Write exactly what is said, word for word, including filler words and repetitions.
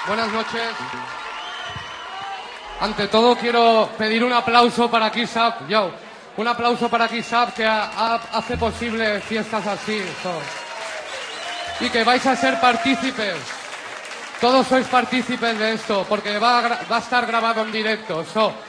Buenas noches. Ante todo quiero pedir un aplauso para Kiss Up. Yo, un aplauso para Kiss Up que a, a, hace posible fiestas así. So. Y que vais a ser partícipes. Todos sois partícipes de esto porque va a, va a estar grabado en directo. So.